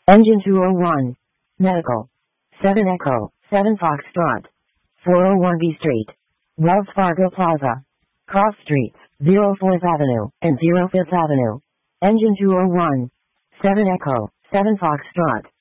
Engine 201. Medical. 7 Echo, 7 Foxtrot. 401 B Street. Wells Fargo Plaza. Cross Streets, 04th Avenue, and 05th Avenue. Engine 201. 7 Echo, 7 Foxtrot.